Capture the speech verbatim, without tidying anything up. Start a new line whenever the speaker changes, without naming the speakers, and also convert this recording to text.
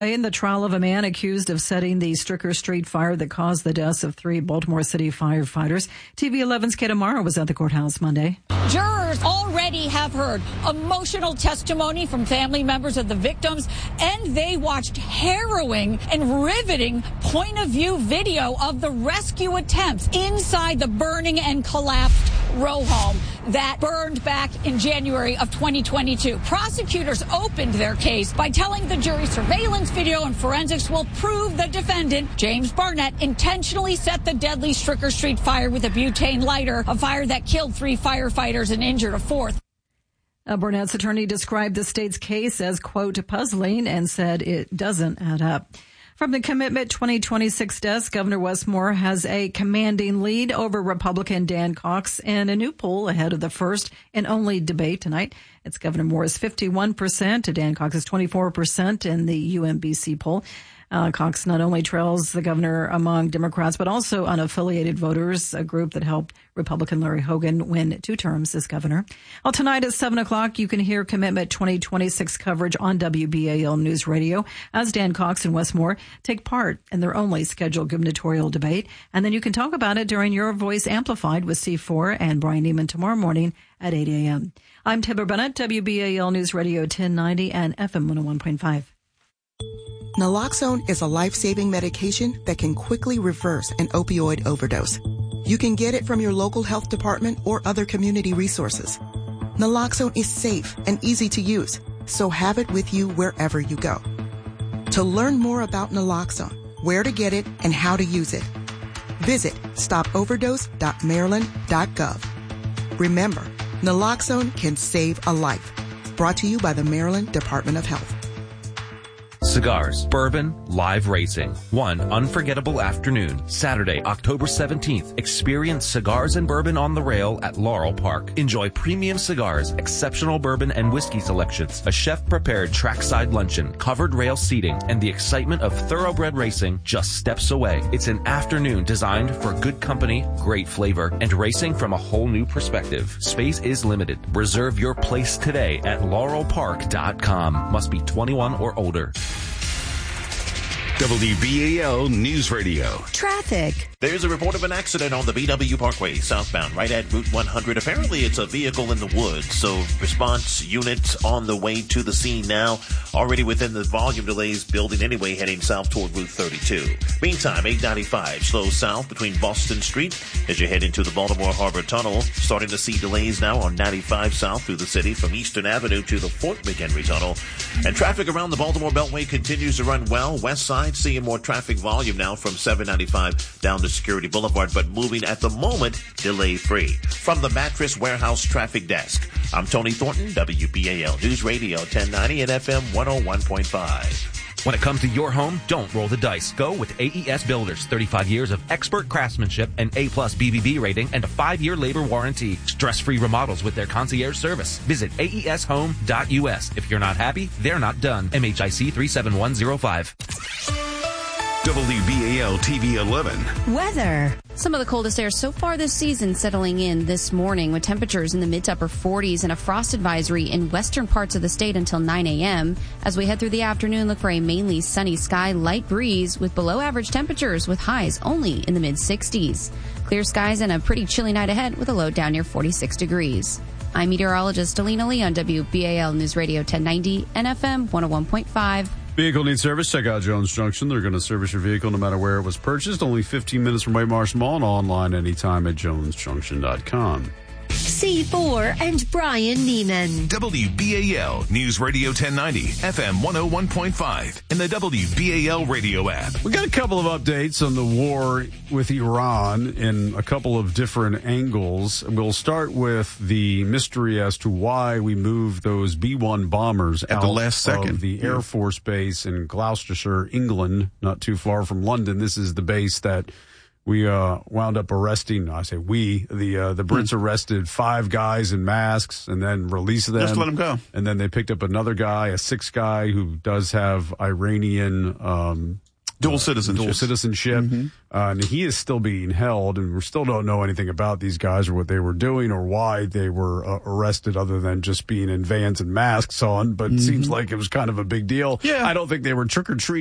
In the trial of a man accused of setting the Stricker Street fire that caused the deaths of three Baltimore City firefighters, T V eleven's Kate Amaro was at the courthouse Monday.
Jurors already have heard emotional testimony from family members of the victims, and they watched harrowing and riveting point-of-view video of the rescue attempts inside the burning and collapsed row home that burned back in January of twenty twenty-two. Prosecutors opened their case by telling the jury surveillance video and forensics will prove the defendant, James Barnett, intentionally set the deadly Stricker Street fire with a butane lighter, a fire that killed three firefighters and injured a fourth.
Uh, Barnett's attorney described the state's case as, quote, puzzling and said it doesn't add up. From the Commitment twenty twenty-six desk, Governor Wes Moore has a commanding lead over Republican Dan Cox in a new poll ahead of the first and only debate tonight. It's Governor Moore's fifty-one percent to Dan Cox's twenty-four percent in the U M B C poll. Uh, Cox not only trails the governor among Democrats, but also unaffiliated voters, a group that helped Republican Larry Hogan win two terms as governor. Well, tonight at seven o'clock, you can hear Commitment twenty twenty-six coverage on W B A L News Radio as Dan Cox and Wes Moore take part in their only scheduled gubernatorial debate. And then you can talk about it during Your Voice Amplified with C four and Brian Neiman tomorrow morning at eight a.m. I'm Tibber Bennett, W B A L News Radio ten ninety and F M one oh one point five.
Naloxone is a life-saving medication that can quickly reverse an opioid overdose. You can get it from your local health department or other community resources. Naloxone is safe and easy to use, so have it with you wherever you go. To learn more about Naloxone, where to get it, and how to use it, visit stop overdose dot maryland dot gov. Remember, Naloxone can save a life. Brought to you by the Maryland Department of Health.
Cigars, bourbon, live racing. One unforgettable afternoon, Saturday, October seventeenth. Experience cigars and bourbon on the rail at Laurel Park. Enjoy premium cigars, exceptional bourbon and whiskey selections, a chef-prepared trackside luncheon, covered rail seating, and the excitement of thoroughbred racing just steps away. It's an afternoon designed for good company, great flavor, and racing from a whole new perspective. Space is limited. Reserve your place today at laurel park dot com. Must be twenty-one or older.
W B A L News Radio.
Traffic.
There's a report of an accident on the B W Parkway southbound right at Route one hundred. Apparently it's a vehicle in the woods, so response units on the way to the scene now. Already within the volume delays building anyway, heading south toward Route thirty-two. Meantime, eight ninety-five slows south between Boston Street as you head into the Baltimore Harbor Tunnel. Starting to see delays now on ninety-five south through the city from Eastern Avenue to the Fort McHenry Tunnel. And traffic around the Baltimore Beltway continues to run well. West side seeing more traffic volume now from seven ninety-five down to Security Boulevard, but moving at the moment delay-free. From the Mattress Warehouse Traffic Desk, I'm Tony Thornton, W B A L News Radio ten ninety and F M one oh one point five.
When it comes to your home, don't roll the dice. Go with A E S Builders. thirty-five years of expert craftsmanship, an A-plus B B B rating, and a five-year labor warranty. Stress-free remodels with their concierge service. Visit A E S home dot U S. If you're not happy, they're not done. M H I C three seven one zero five.
W B A L T V eleven.
Weather.
Some of the coldest air so far this season settling in this morning with temperatures in the mid to upper forties and a frost advisory in western parts of the state until nine a.m. As we head through the afternoon, look for a mainly sunny sky, light breeze with below average temperatures with highs only in the mid sixties. Clear skies and a pretty chilly night ahead with a low down near forty-six degrees. I'm meteorologist Alina Lee on W B A L News Radio ten ninety and F M one oh one point five.
Vehicle needs service? Check out Jones Junction. They're going to service your vehicle no matter where it was purchased. Only fifteen minutes from White Marsh Mall and online anytime at jones junction dot com.
C four and Brian Neiman.
W B A L News Radio ten ninety, F M one oh one point five, and the W B A L radio app.
We got a couple of updates on the war with Iran in a couple of different angles. We'll start with the mystery as to why we moved those B one bombers
at
out
the last second
of the Air Force Base in Gloucestershire, England, not too far from London. This is the base that we uh, wound up arresting. I say we. The uh, the Brits hmm. arrested five guys in masks and then released them.
Just let them go.
And then they picked up another guy, a sixth guy who does have Iranian um,
Dual citizenship.
Dual citizenship.
Mm-hmm.
Uh, and he is still being held, and we still don't know anything about these guys or what they were doing or why they were uh, arrested other than just being in vans and masks on, but
mm-hmm.
it seems like it was kind of a big deal.
Yeah.
I don't think they were trick-or-treating